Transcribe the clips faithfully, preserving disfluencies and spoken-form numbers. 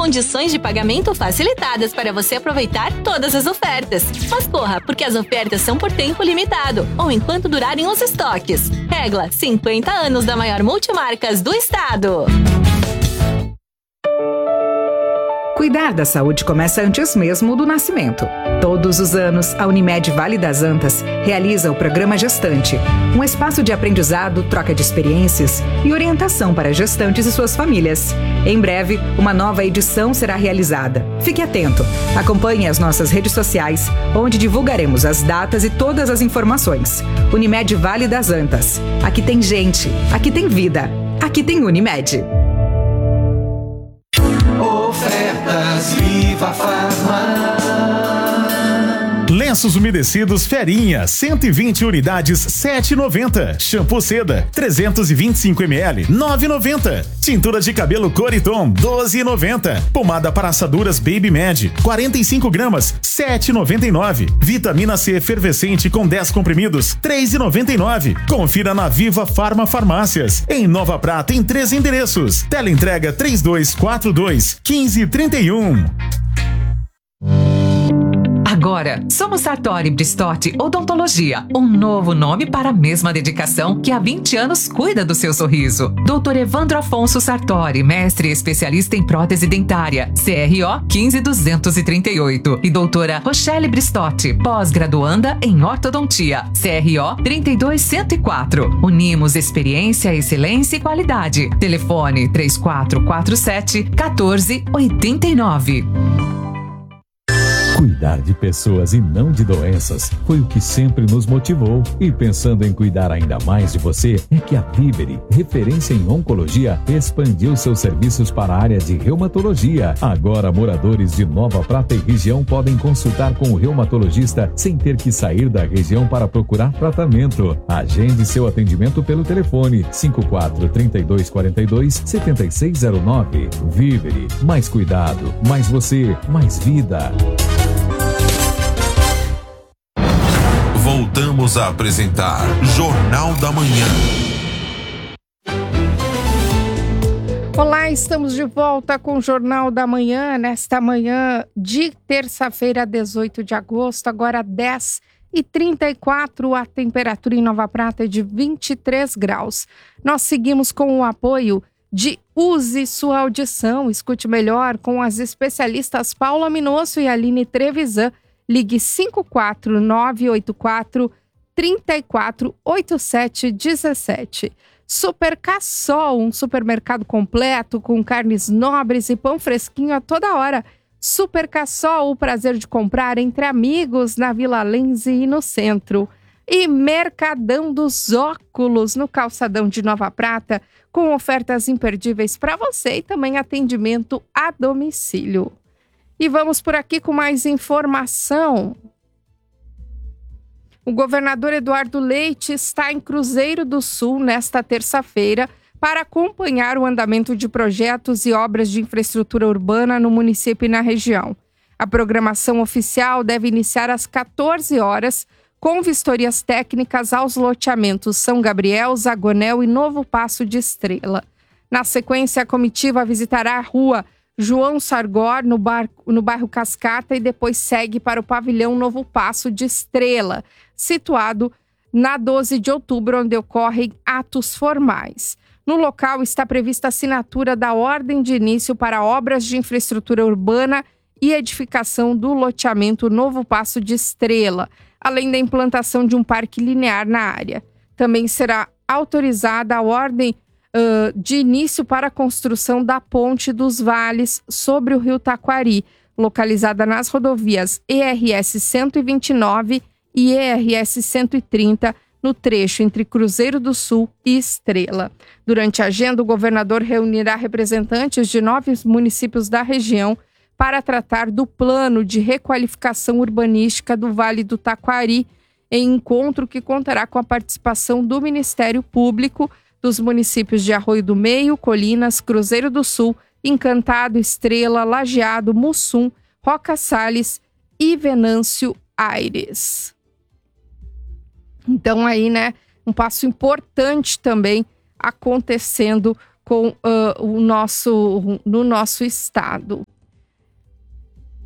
condições de pagamento facilitadas para você aproveitar todas as ofertas. Mas corra, porque as ofertas são por tempo limitado ou enquanto durarem os estoques. Regla: cinquenta anos da maior multimarcas do estado. Cuidar da saúde começa antes mesmo do nascimento. Todos os anos, a Unimed Vale das Antas realiza o programa Gestante, um espaço de aprendizado, troca de experiências e orientação para gestantes e suas famílias. Em breve, uma nova edição será realizada. Fique atento. Acompanhe as nossas redes sociais, onde divulgaremos as datas e todas as informações. Unimed Vale das Antas. Aqui tem gente, aqui tem vida, aqui tem Unimed. Ofertas Viva Farma. Lenços umedecidos Ferinha, cento e vinte unidades, sete reais e noventa centavos. Shampoo Seda, trezentos e vinte e cinco mililitros, nove reais e noventa centavos. Tintura de cabelo Coriton, doze reais e noventa centavos. Pomada para assaduras Baby Med, quarenta e cinco gramas, sete reais e noventa e nove centavos. Vitamina C efervescente com dez comprimidos, três reais e noventa e nove centavos. Confira na Viva Farma Farmácias. Em Nova Prata, em três endereços. Teleentrega três dois quatro dois, um cinco três um. Agora, somos Sartori Bristotti Odontologia, um novo nome para a mesma dedicação que há vinte anos cuida do seu sorriso. doutor Evandro Afonso Sartori, mestre e especialista em prótese dentária, C R O um cinco dois três oito. E doutora Rochelle Bristotti, pós-graduanda em ortodontia, C R O três dois zero zero quatro. Unimos experiência, excelência e qualidade. Telefone três quatro quatro sete, um quatro oito nove. Cuidar de pessoas e não de doenças foi o que sempre nos motivou. E pensando em cuidar ainda mais de você, é que a Vivere, referência em oncologia, expandiu seus serviços para a área de reumatologia. Agora, moradores de Nova Prata e região podem consultar com o reumatologista sem ter que sair da região para procurar tratamento. Agende seu atendimento pelo telefone cinco quatro três dois quatro dois, sete seis zero nove. Vivere, mais cuidado, mais você, mais vida. Voltamos a apresentar Jornal da Manhã. Olá, estamos de volta com o Jornal da Manhã, nesta manhã de terça-feira, dezoito de agosto, agora dez e trinta e quatro, a temperatura em Nova Prata é de vinte e três graus. Nós seguimos com o apoio de Use Sua Audição, escute melhor com as especialistas Paula Minosso e Aline Trevisan. Ligue cinco quatro nove oito quatro, três quatro oito sete um sete. Super Cassol, um supermercado completo com carnes nobres e pão fresquinho a toda hora. Super Cassol, o prazer de comprar entre amigos na Vila Lenze e no centro. E Mercadão dos Óculos, no calçadão de Nova Prata, com ofertas imperdíveis para você e também atendimento a domicílio. E vamos por aqui com mais informação. O governador Eduardo Leite está em Cruzeiro do Sul nesta terça-feira para acompanhar o andamento de projetos e obras de infraestrutura urbana no município e na região. A programação oficial deve iniciar às quatorze horas, com vistorias técnicas aos loteamentos São Gabriel, Zagonel e Novo Passo de Estrela. Na sequência, a comitiva visitará a rua João Sargor, no, bar, no bairro Cascata, e depois segue para o pavilhão Novo Passo de Estrela, situado na doze de outubro, onde ocorrem atos formais. No local está prevista a assinatura da ordem de início para obras de infraestrutura urbana e edificação do loteamento Novo Passo de Estrela, além da implantação de um parque linear na área. Também será autorizada a ordem Uh, de início para a construção da Ponte dos Vales sobre o rio Taquari, localizada nas rodovias E R S cento e vinte e nove e E R S cento e trinta, no trecho entre Cruzeiro do Sul e Estrela. Durante a agenda, o governador reunirá representantes de nove municípios da região para tratar do plano de requalificação urbanística do Vale do Taquari, em encontro que contará com a participação do Ministério Público, dos municípios de Arroio do Meio, Colinas, Cruzeiro do Sul, Encantado, Estrela, Lajeado, Mussum, Roca Salles e Venâncio Aires. Então aí, né, um passo importante também acontecendo com uh, o nosso, no nosso estado.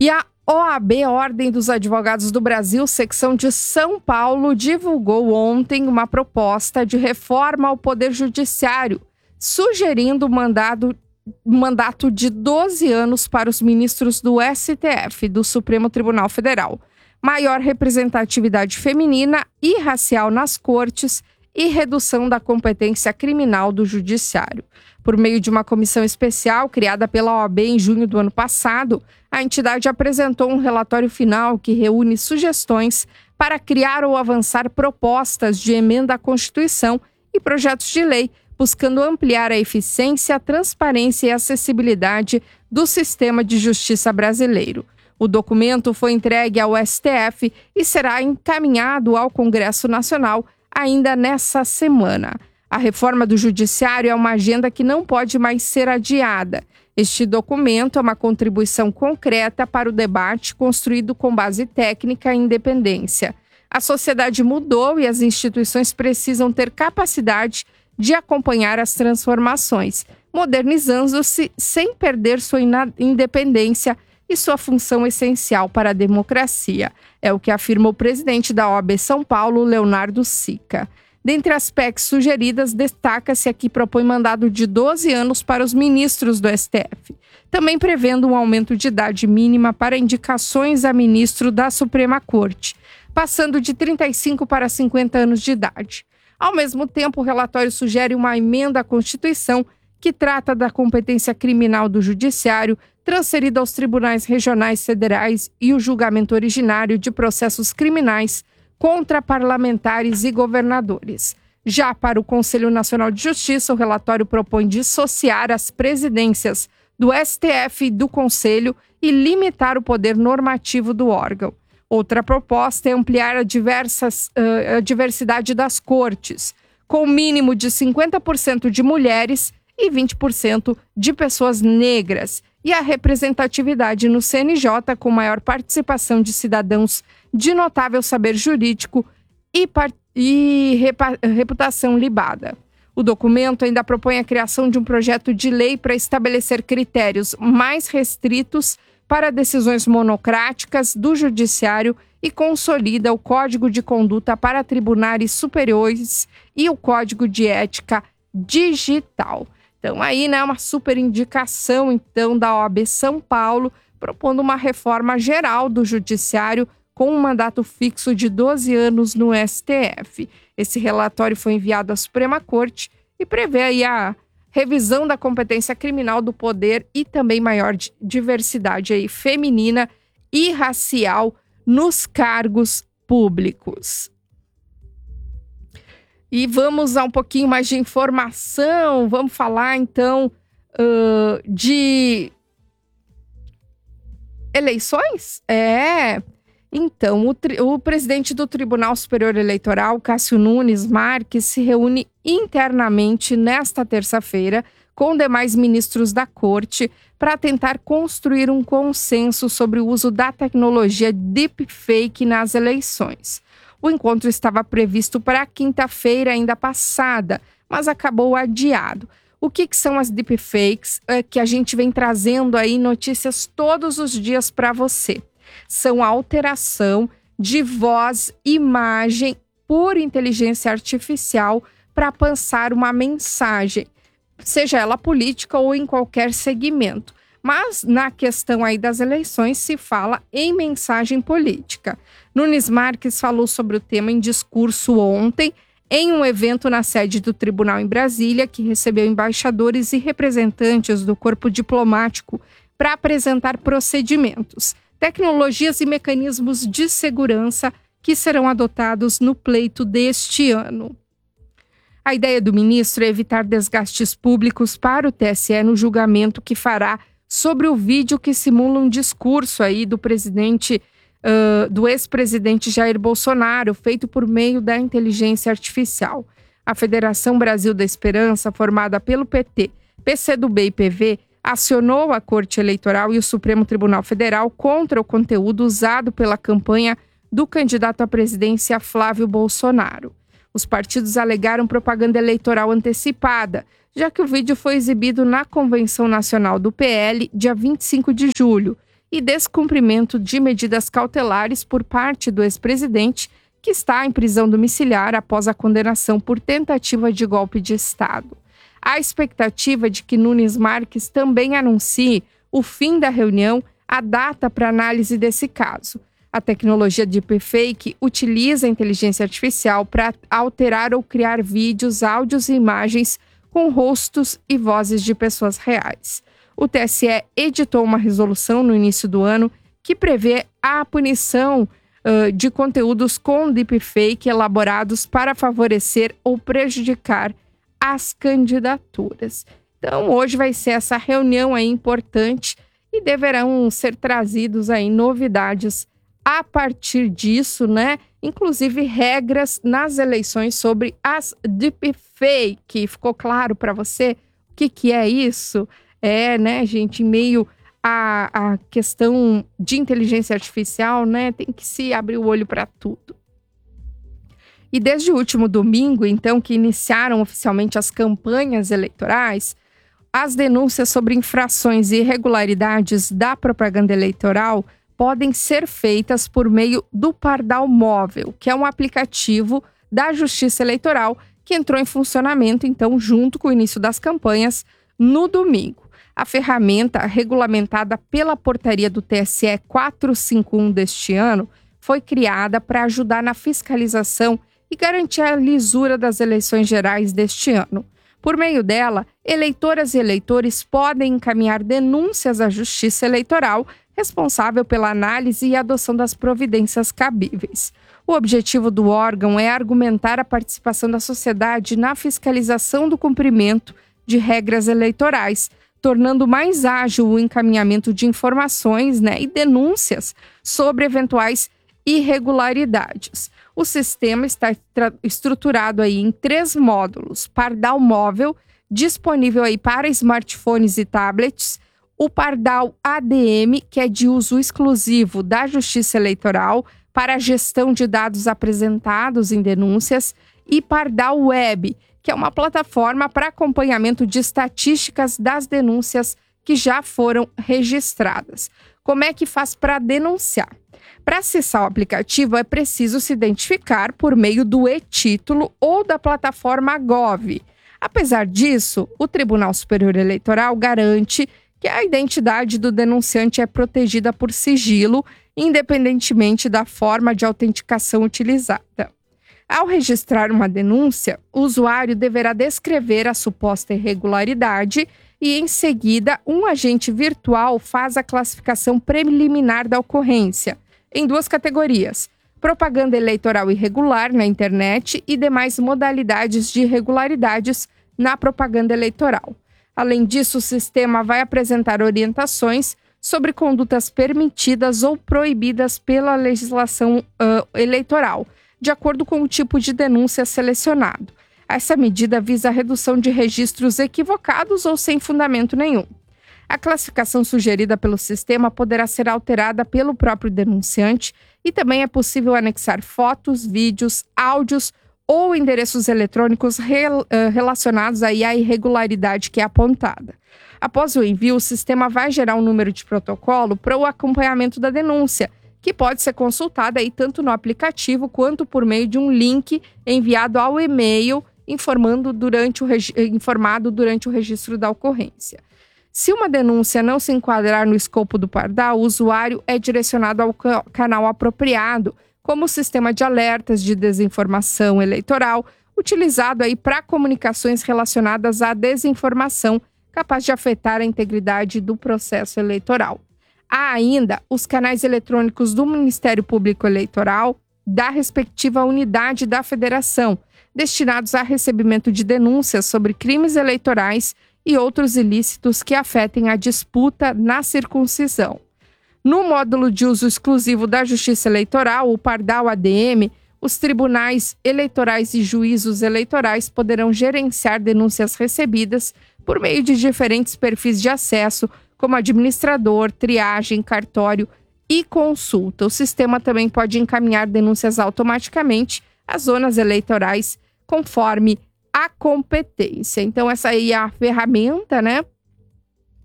E a O A B, Ordem dos Advogados do Brasil, secção de São Paulo, divulgou ontem uma proposta de reforma ao Poder Judiciário, sugerindo um mandado, mandato de doze anos para os ministros do S T F, do Supremo Tribunal Federal, maior representatividade feminina e racial nas cortes e redução da competência criminal do Judiciário. Por meio de uma comissão especial criada pela O A B em junho do ano passado, a entidade apresentou um relatório final que reúne sugestões para criar ou avançar propostas de emenda à Constituição e projetos de lei, buscando ampliar a eficiência, a transparência e a acessibilidade do sistema de justiça brasileiro. O documento foi entregue ao S T F e será encaminhado ao Congresso Nacional ainda nessa semana. A reforma do Judiciário é uma agenda que não pode mais ser adiada. Este documento é uma contribuição concreta para o debate construído com base técnica e independência. A sociedade mudou e as instituições precisam ter capacidade de acompanhar as transformações, modernizando-se sem perder sua independência e sua função essencial para a democracia. É o que afirma o presidente da O A B São Paulo, Leonardo Sica. Dentre as P E Cs sugeridas, destaca-se a que propõe mandado de doze anos para os ministros do S T F, também prevendo um aumento de idade mínima para indicações a ministro da Suprema Corte, passando de trinta e cinco para cinquenta anos de idade. Ao mesmo tempo, o relatório sugere uma emenda à Constituição que trata da competência criminal do Judiciário, transferida aos tribunais regionais federais e o julgamento originário de processos criminais contra parlamentares e governadores. Já para o Conselho Nacional de Justiça, o relatório propõe dissociar as presidências do S T F e do Conselho e limitar o poder normativo do órgão. Outra proposta é ampliar a, diversas, uh, a diversidade das cortes, com o mínimo de cinquenta por cento de mulheres e vinte por cento de pessoas negras, e a representatividade no C N J com maior participação de cidadãos de notável saber jurídico e, par- e repa- reputação libada. O documento ainda propõe a criação de um projeto de lei para estabelecer critérios mais restritos para decisões monocráticas do Judiciário e consolida o Código de Conduta para Tribunais Superiores e o Código de Ética Digital. Então, aí, né, uma super indicação, então, da O A B São Paulo, propondo uma reforma geral do Judiciário com um mandato fixo de doze anos no S T F. Esse relatório foi enviado à Suprema Corte e prevê aí a revisão da competência criminal do poder e também maior diversidade aí feminina e racial nos cargos públicos. E vamos a um pouquinho mais de informação, vamos falar então uh, de eleições? É, então o, tri- o presidente do Tribunal Superior Eleitoral, Cássio Nunes Marques, se reúne internamente nesta terça-feira com demais ministros da Corte para tentar construir um consenso sobre o uso da tecnologia deepfake nas eleições. O encontro estava previsto para a quinta-feira ainda passada, mas acabou adiado. O que, que são as deepfakes? É que a gente vem trazendo aí notícias todos os dias para você. São a alteração de voz, imagem por inteligência artificial para passar uma mensagem, seja ela política ou em qualquer segmento. Mas na questão aí das eleições se fala em mensagem política. Nunes Marques falou sobre o tema em discurso ontem, em um evento na sede do Tribunal em Brasília, que recebeu embaixadores e representantes do corpo diplomático para apresentar procedimentos, tecnologias e mecanismos de segurança que serão adotados no pleito deste ano. A ideia do ministro é evitar desgastes públicos para o T S E no julgamento que fará sobre o vídeo que simula um discurso aí do presidente, uh, do ex-presidente Jair Bolsonaro, feito por meio da inteligência artificial. A Federação Brasil da Esperança, formada pelo P T, P C do B e P V, acionou a Corte Eleitoral e o Supremo Tribunal Federal contra o conteúdo usado pela campanha do candidato à presidência Flávio Bolsonaro. Os partidos alegaram propaganda eleitoral antecipada, já que o vídeo foi exibido na Convenção Nacional do P L, dia vinte e cinco de julho, e descumprimento de medidas cautelares por parte do ex-presidente, que está em prisão domiciliar após a condenação por tentativa de golpe de Estado. Há expectativa de que Nunes Marques também anuncie o fim da reunião, a data para análise desse caso. A tecnologia deepfake utiliza a inteligência artificial para alterar ou criar vídeos, áudios e imagens com rostos e vozes de pessoas reais. O T S E editou uma resolução no início do ano que prevê a punição uh, de conteúdos com deepfake elaborados para favorecer ou prejudicar as candidaturas. Então, hoje vai ser essa reunião aí importante e deverão ser trazidos aí novidades a partir disso, né? Inclusive regras nas eleições sobre as deepfake. Ficou claro para você o que, que é isso? É, né, gente, em meio à, à questão de inteligência artificial, né? Tem que se abrir o olho para tudo. E desde o último domingo, então, que iniciaram oficialmente as campanhas eleitorais, as denúncias sobre infrações e irregularidades da propaganda eleitoral podem ser feitas por meio do Pardal Móvel, que é um aplicativo da Justiça Eleitoral que entrou em funcionamento, então, junto com o início das campanhas, no domingo. A ferramenta, regulamentada pela portaria do T S E quatrocentos e cinquenta e um deste ano, foi criada para ajudar na fiscalização e garantir a lisura das eleições gerais deste ano. Por meio dela, eleitoras e eleitores podem encaminhar denúncias à Justiça Eleitoral, responsável pela análise e adoção das providências cabíveis. O objetivo do órgão é argumentar a participação da sociedade na fiscalização do cumprimento de regras eleitorais, tornando mais ágil o encaminhamento de informações, né, e denúncias sobre eventuais irregularidades. O sistema está estruturado aí em três módulos: Pardal Móvel, disponível aí para smartphones e tablets; o Pardal A D M, que é de uso exclusivo da Justiça Eleitoral para a gestão de dados apresentados em denúncias; e Pardal Web, que é uma plataforma para acompanhamento de estatísticas das denúncias que já foram registradas. Como é que faz para denunciar? Para acessar o aplicativo, é preciso se identificar por meio do e-título ou da plataforma Gov. Apesar disso, o Tribunal Superior Eleitoral garante que a identidade do denunciante é protegida por sigilo, independentemente da forma de autenticação utilizada. Ao registrar uma denúncia, o usuário deverá descrever a suposta irregularidade e, em seguida, um agente virtual faz a classificação preliminar da ocorrência, em duas categorias: propaganda eleitoral irregular na internet e demais modalidades de irregularidades na propaganda eleitoral. Além disso, o sistema vai apresentar orientações sobre condutas permitidas ou proibidas pela legislação uh, eleitoral, de acordo com o tipo de denúncia selecionado. Essa medida visa a redução de registros equivocados ou sem fundamento nenhum. A classificação sugerida pelo sistema poderá ser alterada pelo próprio denunciante e também é possível anexar fotos, vídeos, áudios ou endereços eletrônicos rel, uh, relacionados aí à irregularidade que é apontada. Após o envio, o sistema vai gerar um número de protocolo para o acompanhamento da denúncia, que pode ser consultada aí tanto no aplicativo quanto por meio de um link enviado ao e-mail informando durante o regi- informado durante o registro da ocorrência. Se uma denúncia não se enquadrar no escopo do Pardal, o usuário é direcionado ao ca- canal apropriado, como o sistema de alertas de desinformação eleitoral, utilizado aí para comunicações relacionadas à desinformação, capaz de afetar a integridade do processo eleitoral. Há ainda os canais eletrônicos do Ministério Público Eleitoral, da respectiva unidade da federação, destinados a recebimento de denúncias sobre crimes eleitorais e outros ilícitos que afetem a disputa na circuncisão. No módulo de uso exclusivo da Justiça Eleitoral, o Pardal A D M, os tribunais eleitorais e juízos eleitorais poderão gerenciar denúncias recebidas por meio de diferentes perfis de acesso, como administrador, triagem, cartório e consulta. O sistema também pode encaminhar denúncias automaticamente às zonas eleitorais, conforme a competência. Então, essa aí é a ferramenta, né?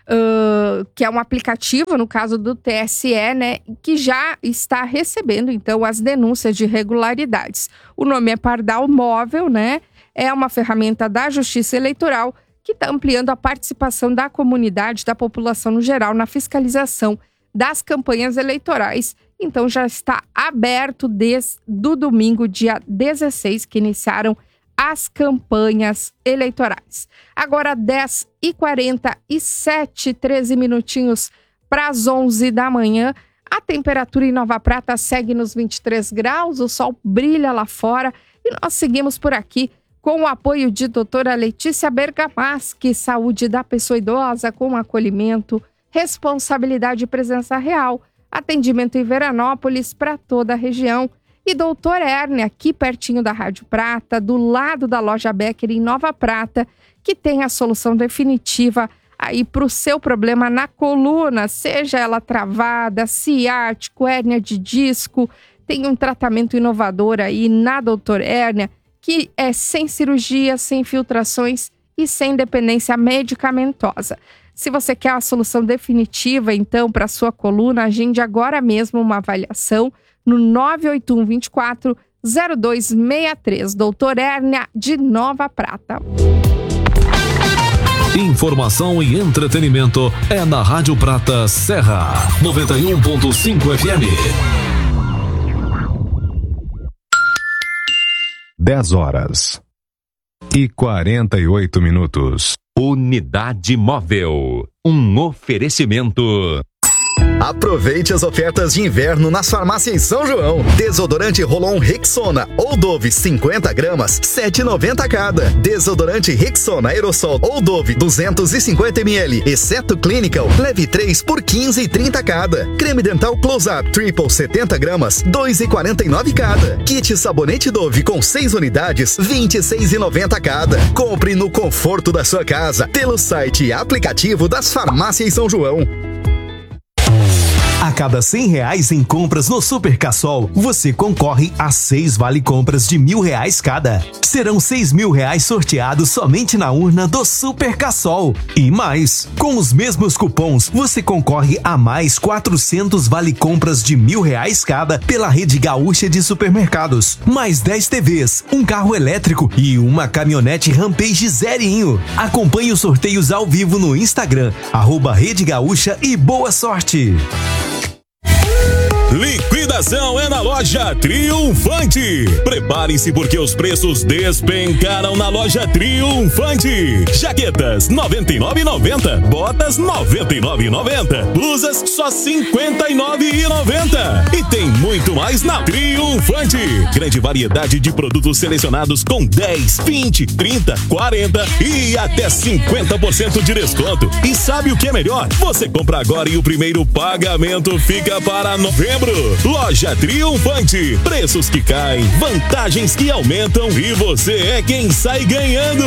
uh, que é um aplicativo, no caso do T S E, né, que já está recebendo, então, as denúncias de irregularidades. O nome é Pardal Móvel, né? É uma ferramenta da Justiça Eleitoral que está ampliando a participação da comunidade, da população no geral, na fiscalização das campanhas eleitorais. Então, já está aberto desde o domingo, dia dezesseis, que iniciaram as campanhas eleitorais. Agora, dez e quarenta e sete, treze minutinhos para as onze da manhã. A temperatura em Nova Prata segue nos vinte e três graus, o sol brilha lá fora e nós seguimos por aqui com o apoio de doutora Letícia Bergamaschi, saúde da pessoa idosa com acolhimento, responsabilidade e presença real, atendimento em Veranópolis para toda a região. E doutor Hérnia, aqui pertinho da Rádio Prata, do lado da loja Becker em Nova Prata, que tem a solução definitiva aí para o seu problema na coluna, seja ela travada, ciático, hérnia de disco. Tem um tratamento inovador aí na doutor Hérnia, que é sem cirurgia, sem infiltrações e sem dependência medicamentosa. Se você quer a solução definitiva, então, para a sua coluna, agende agora mesmo uma avaliação no nove oito um, dois quatro, zero dois seis três. doutor Hérnia, de Nova Prata. Informação e entretenimento é na Rádio Prata Serra, noventa e um ponto cinco F M. dez horas e quarenta e oito minutos. Unidade Móvel, um oferecimento. Aproveite as ofertas de inverno nas farmácias São João. Desodorante Rolon Rexona ou Dove cinquenta gramas, sete reais e noventa centavos cada. Desodorante Rexona Aerosol ou Dove duzentos e cinquenta mililitros, exceto Clinical, leve três por quinze reais e trinta centavos cada. Creme dental Close Up Triple setenta gramas, dois reais e quarenta e nove centavos cada. Kit sabonete Dove com seis unidades, vinte e seis reais e noventa centavos cada. Compre no conforto da sua casa, pelo site e aplicativo das farmácias São João. A cada cem reais em compras no Super Cassol, você concorre a seis vale-compras de mil reais cada. Serão seis mil reais sorteados somente na urna do Super Cassol. E mais, com os mesmos cupons, você concorre a mais quatrocentos vale-compras de mil reais cada pela rede gaúcha de supermercados. Mais dez T Vs, um carro elétrico e uma caminhonete Rampage zerinho. Acompanhe os sorteios ao vivo no Instagram, arroba Rede Gaúcha e boa sorte! Liquidação é na loja Triunfante. Prepare-se porque os preços despencaram na loja Triunfante. Jaquetas noventa e nove reais e noventa centavos, botas noventa e nove reais e noventa centavos, blusas só cinquenta e nove reais e noventa centavos. E tem muito mais na Triunfante. Grande variedade de produtos selecionados com dez, vinte, trinta, quarenta e até cinquenta por cento de desconto. E sabe o que é melhor? Você compra agora e o primeiro pagamento fica para novembro. Loja Triunfante, preços que caem, vantagens que aumentam e você é quem sai ganhando.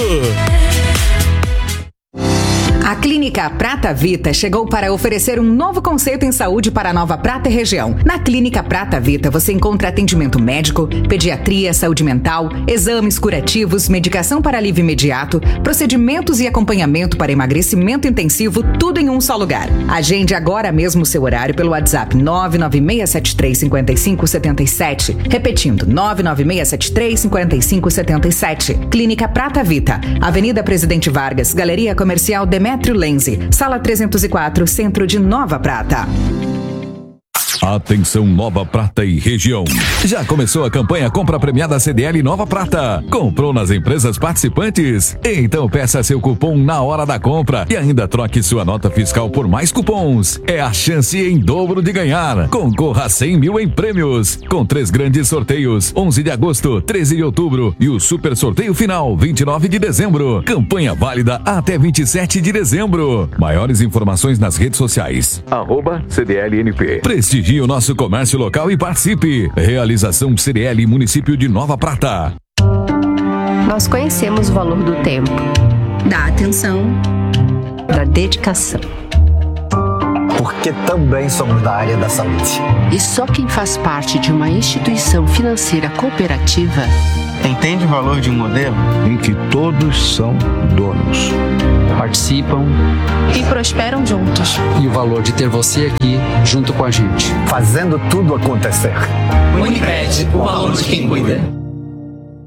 A Clínica Prata Vita chegou para oferecer um novo conceito em saúde para a Nova Prata e região. Na Clínica Prata Vita você encontra atendimento médico, pediatria, saúde mental, exames curativos, medicação para alívio imediato, procedimentos e acompanhamento para emagrecimento intensivo, tudo em um só lugar. Agende agora mesmo o seu horário pelo WhatsApp nove nove seis sete três cinco cinco sete sete. Repetindo, nove nove seis sete três cinco cinco sete sete. Clínica Prata Vita, Avenida Presidente Vargas, Galeria Comercial Demetrio Lenze, Sala trezentos e quatro, Centro de Nova Prata. Atenção Nova Prata e região. Já começou a campanha Compra Premiada C D L Nova Prata. Comprou nas empresas participantes? Então peça seu cupom na hora da compra e ainda troque sua nota fiscal por mais cupons. É a chance em dobro de ganhar. Concorra a cem mil em prêmios. Com três grandes sorteios, onze de agosto, treze de outubro e o super sorteio final, vinte e nove de dezembro. Campanha válida até vinte e sete de dezembro. Maiores informações nas redes sociais. Arroba C D L N P. Prestigie o nosso comércio local e participe. Realização C D L Município de Nova Prata. Nós conhecemos o valor do tempo, da atenção, da dedicação. Porque também somos da área da saúde. E só quem faz parte de uma instituição financeira cooperativa Entende o valor de um modelo? Em que todos são donos. Participam e prosperam juntos. E o valor de ter você aqui junto com a gente. Fazendo tudo acontecer. Unimed, o valor de quem cuida.